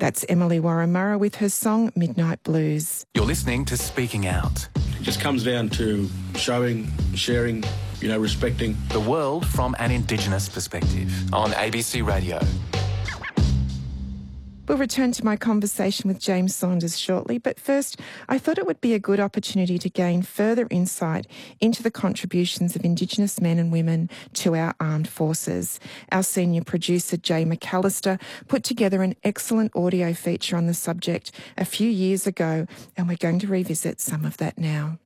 That's Emily Warramurra with her song Midnight Blues. You're listening to Speaking Out. It just comes down to showing, sharing, respecting. The world from an Indigenous perspective on ABC Radio. We'll return to my conversation with James Saunders shortly, but first, I thought it would be a good opportunity to gain further insight into the contributions of Indigenous men and women to our armed forces. Our senior producer, Jay McAllister, put together an excellent audio feature on the subject a few years ago, and we're going to revisit some of that now.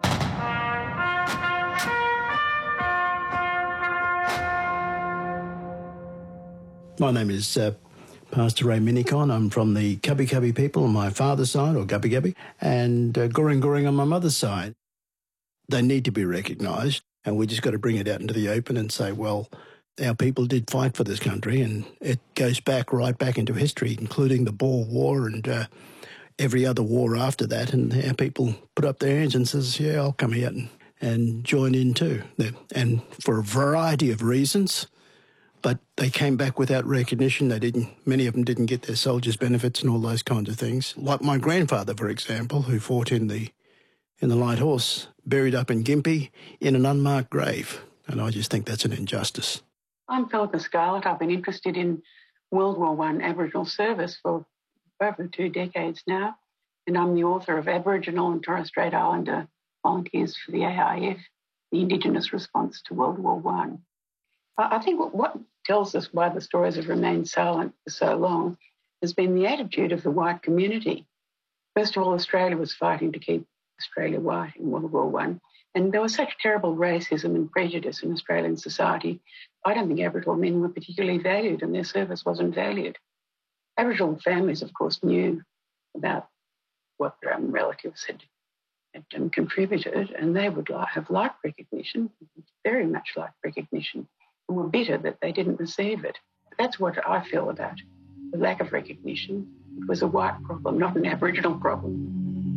My name is Pastor Ray Minicon. I'm from the Cubby Cubby people on my father's side, or Gubby Gubby, and Goring Goring on my mother's side. They need to be recognised, and we just got to bring it out into the open and say, well, our people did fight for this country, and it goes right back into history, including the Boer War and every other war after that, and our people put up their hands and says, yeah, I'll come out and join in too. And for a variety of reasons, but they came back without recognition. Many of them didn't get their soldiers' benefits and all those kinds of things. Like my grandfather, for example, who fought in the Light Horse, buried up in Gympie in an unmarked grave. And I just think that's an injustice. I'm Philippa Scarlett. I've been interested in World War I Aboriginal service for over 2 decades now, and I'm the author of Aboriginal and Torres Strait Islander Volunteers for the AIF, the Indigenous Response to World War I. I think what tells us why the stories have remained silent for so long has been the attitude of the white community. First of all, Australia was fighting to keep Australia white in World War I, and there was such terrible racism and prejudice in Australian society. I don't think Aboriginal men were particularly valued, and their service wasn't valued. Aboriginal families, of course, knew about what their relatives had contributed, and they would have liked recognition, very much liked recognition, and were bitter that they didn't receive it. That's what I feel about the lack of recognition. It was a white problem, not an Aboriginal problem.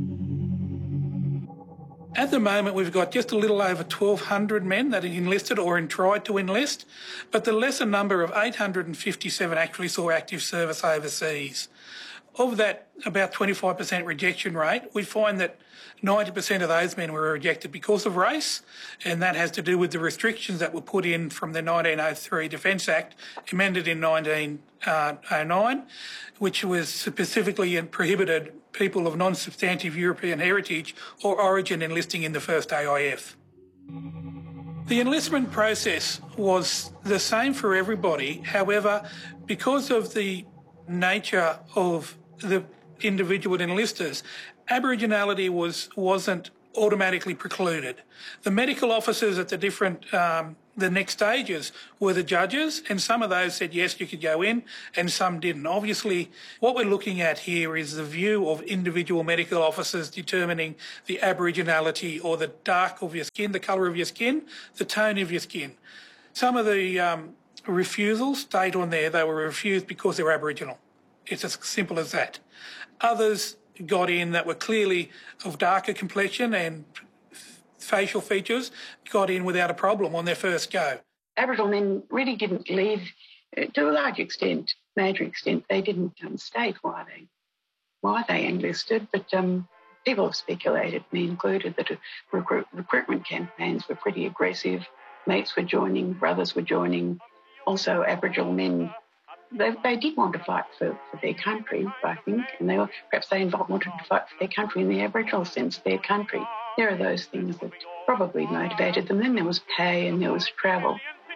At the moment, we've got just a little over 1,200 men that are enlisted or tried to enlist, but the lesser number of 857 actually saw active service overseas. Of that, about 25% rejection rate, we find that 90% of those men were rejected because of race, and that has to do with the restrictions that were put in from the 1903 Defence Act, amended in 1909, which was specifically prohibited people of non-substantive European heritage or origin enlisting in the first AIF. The enlistment process was the same for everybody. However, because of the nature of the individual enlisters, Aboriginality wasn't automatically precluded. The medical officers at the next stages were the judges, and some of those said, yes, you could go in, and some didn't. Obviously, what we're looking at here is the view of individual medical officers determining the Aboriginality or the dark of your skin, the colour of your skin, the tone of your skin. Some of the refusals state on there they were refused because they were Aboriginal. It's as simple as that. Others got in that were clearly of darker complexion and facial features, got in without a problem on their first go. Aboriginal men really didn't leave, to a large extent, major extent, they didn't state why they enlisted, but people have speculated, me included, that recruitment campaigns were pretty aggressive. Mates were joining, brothers were joining. Also, Aboriginal men, they did want to fight for their country, I think, and perhaps they wanted to fight for their country in the Aboriginal sense, their country. There are those things that probably motivated them. Then there was pay and there was travel.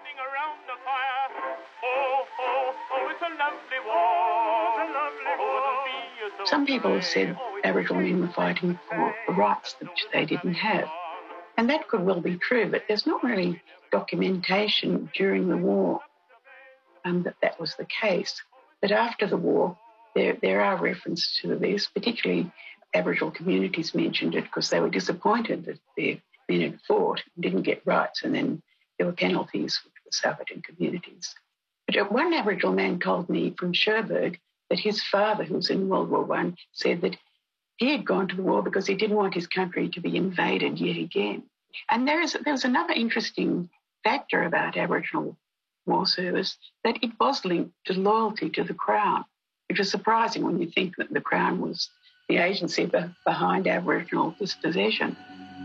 Some people have said Aboriginal men were fighting for rights which they didn't have. And that could well be true, but there's not really documentation during the war that was the case. But after the war, there are references to this, particularly Aboriginal communities mentioned it because they were disappointed that their men had fought and didn't get rights, and then there were penalties which were suffered in communities. But one Aboriginal man told me from Cherbourg that his father, who was in World War I, said that he had gone to the war because he didn't want his country to be invaded yet again. And there's another interesting factor about Aboriginal war service, that it was linked to loyalty to the Crown. which is surprising when you think that the Crown was the agency behind Aboriginal dispossession.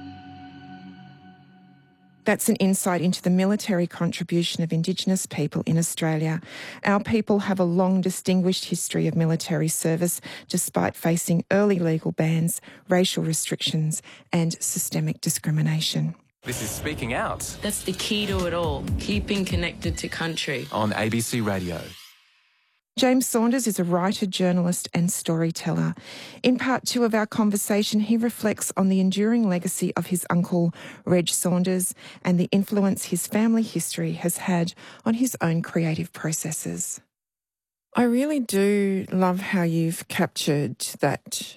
That's an insight into the military contribution of Indigenous people in Australia. Our people have a long, distinguished history of military service, despite facing early legal bans, racial restrictions and systemic discrimination. This is Speaking Out. That's the key to it all, keeping connected to country. On ABC Radio. James Saunders is a writer, journalist and storyteller. In part 2 of our conversation, he reflects on the enduring legacy of his uncle, Reg Saunders, and the influence his family history has had on his own creative processes. I really do love how you've captured that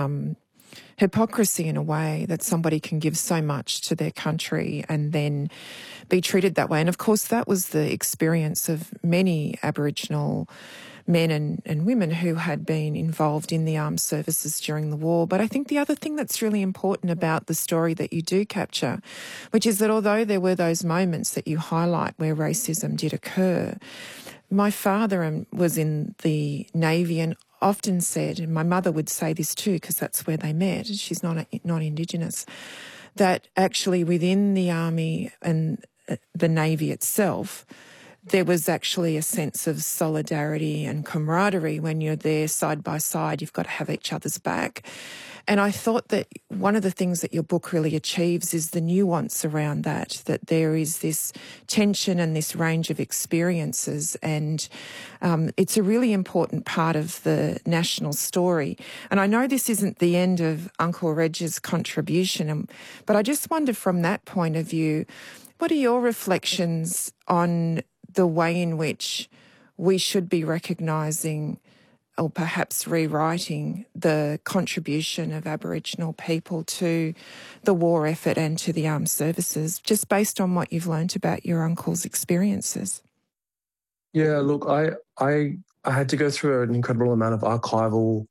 hypocrisy in a way, that somebody can give so much to their country and then be treated that way. And of course, that was the experience of many Aboriginal men and women who had been involved in the armed services during the war. But I think the other thing that's really important about the story that you do capture, which is that although there were those moments that you highlight where racism did occur, my father was in the Navy and often said, and my mother would say this too, because that's where they met, she's not Indigenous, that actually within the Army and the Navy itself, there was actually a sense of solidarity and camaraderie. When you're there side by side, you've got to have each other's back. And I thought that one of the things that your book really achieves is the nuance around that there is this tension and this range of experiences. And it's a really important part of the national story. And I know this isn't the end of Uncle Reg's contribution, but I just wonder from that point of view, what are your reflections on the way in which we should be recognising or perhaps rewriting the contribution of Aboriginal people to the war effort and to the armed services, just based on what you've learnt about your uncle's experiences? Yeah, look, I had to go through an incredible amount of archival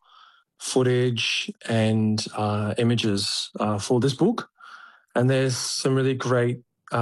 footage and images for this book. And there's some really great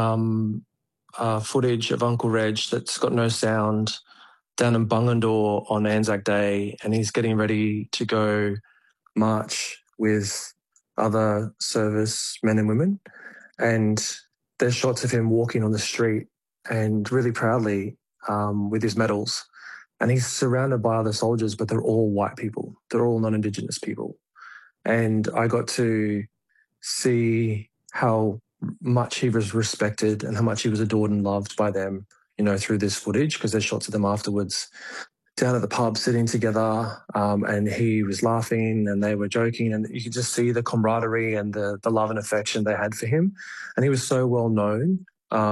footage of Uncle Reg that's got no sound down in Bungendore on Anzac Day, and he's getting ready to go march with other service men and women. And there's shots of him walking on the street and really proudly with his medals. And he's surrounded by other soldiers, but they're all white people. They're all non-Indigenous people. And I got to see how much he was respected and how much he was adored and loved by them, you know, through this footage, because there's shots of them afterwards down at the pub sitting together, and he was laughing and they were joking, and you could just see the camaraderie and the love and affection they had for him. And he was so well known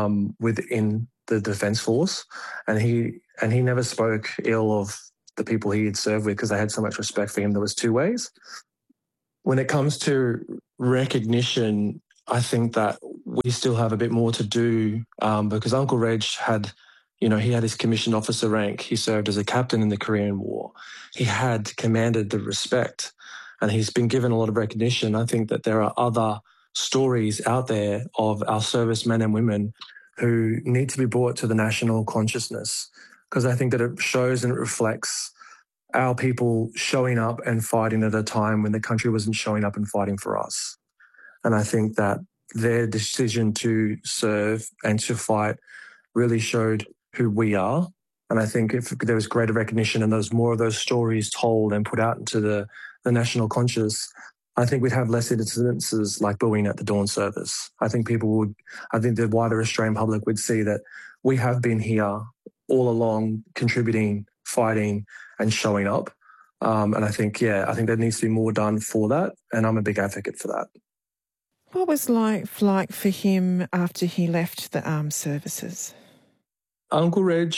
within the Defence Force, and he never spoke ill of the people he had served with because they had so much respect for him. There was two ways. When it comes to recognition, I think that we still have a bit more to do because Uncle Reg had, you know, he had his commissioned officer rank. He served as a captain in the Korean War. He had commanded the respect, and he's been given a lot of recognition. I think that there are other stories out there of our servicemen and women who need to be brought to the national consciousness, because I think that it shows and it reflects our people showing up and fighting at a time when the country wasn't showing up and fighting for us. And I think that their decision to serve and to fight really showed who we are. And I think if there was greater recognition and there was more of those stories told and put out into the national conscious, I think we'd have less incidences like bullying at the dawn service. I think the wider Australian public would see that we have been here all along, contributing, fighting and showing up. And I think there needs to be more done for that. And I'm a big advocate for that. What was life like for him after he left the armed services? Uncle Reg,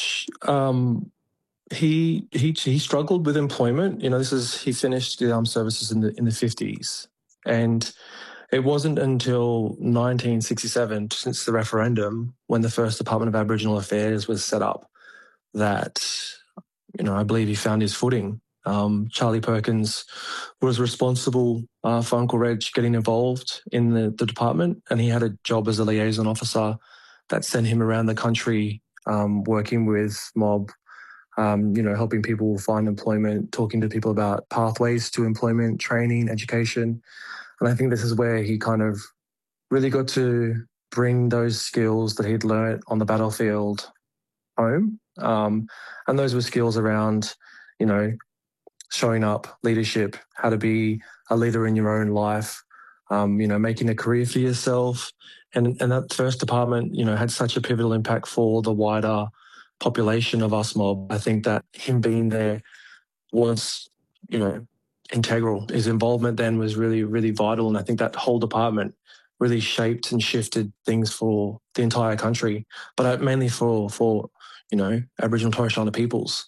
he struggled with employment. You know, he finished the armed services in the 50s, and it wasn't until 1967, since the referendum, when the first Department of Aboriginal Affairs was set up, that, you know, I believe he found his footing. Charlie Perkins was responsible for Uncle Reg getting involved in the department, and he had a job as a liaison officer that sent him around the country working with mob helping people find employment, talking to people about pathways to employment, training, education. And I think this is where he kind of really got to bring those skills that he'd learnt on the battlefield home. And those were skills around, showing up, leadership, how to be a leader in your own life, making a career for yourself. And that first department, had such a pivotal impact for the wider population of us mob. I think that him being there was, integral. His involvement then was really, really vital. And I think that whole department really shaped and shifted things for the entire country, but mainly for Aboriginal and Torres Strait Islander peoples.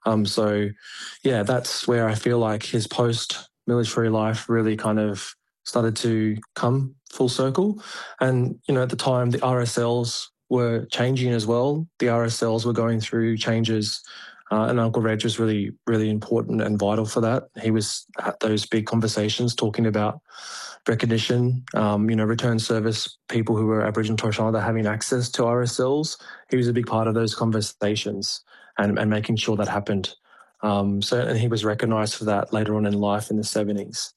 That's where I feel like his post-military life really kind of started to come full circle. And, at the time, the RSLs were changing as well. The RSLs were going through changes, and Uncle Reg was really, really important and vital for that. He was at those big conversations talking about recognition, return service, people who were Aboriginal and Torres Strait Islander having access to RSLs. He was a big part of those conversations and making sure that happened. And he was recognised for that later on in life in the 70s.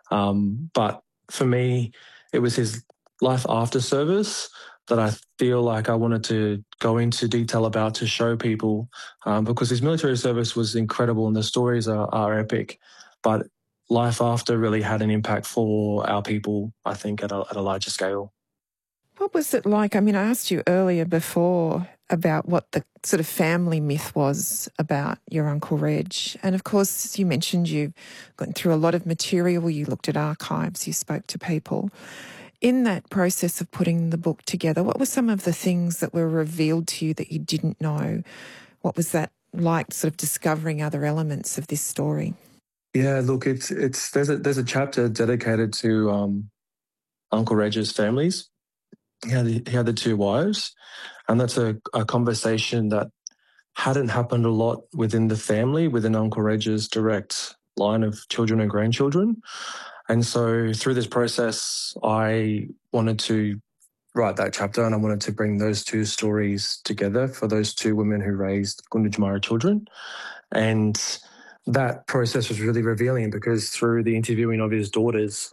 But for me, it was his life after service that I feel like I wanted to go into detail about to show people, because his military service was incredible and the stories are epic, but life after really had an impact for our people, I think, at a larger scale. What was it like? I mean, I asked you earlier before about what the sort of family myth was about your Uncle Reg. And of course, you mentioned you've gone through a lot of material, you looked at archives, you spoke to people. In that process of putting the book together, what were some of the things that were revealed to you that you didn't know? What was that like, sort of discovering other elements of this story? Yeah, look, there's a chapter dedicated to Uncle Reg's families. He had the two wives, and that's a conversation that hadn't happened a lot within the family, within Uncle Reg's direct line of children and grandchildren. And so through this process, I wanted to write that chapter, and I wanted to bring those two stories together for those two women who raised Gunditjmara children. And that process was really revealing because through the interviewing of his daughters,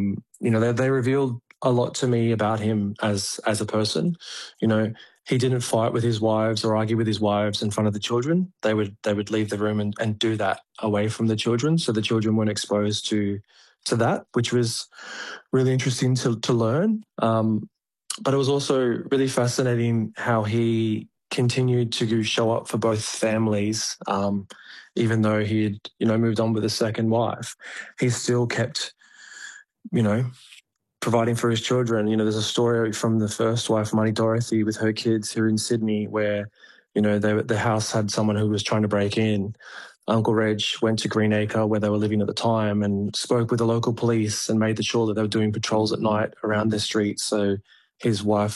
they revealed a lot to me about him as a person. He didn't fight with his wives or argue with his wives in front of the children. They would leave the room and do that away from the children, so the children weren't exposed to that, which was really interesting to learn. But it was also really fascinating how he continued to show up for both families, even though he had, moved on with a second wife. He still kept, providing for his children. There's a story from the first wife, Marnie Dorothy, with her kids who are in Sydney, where, the house had someone who was trying to break in. Uncle Reg went to Greenacre, where they were living at the time, and spoke with the local police and made sure that they were doing patrols at night around their streets so his wife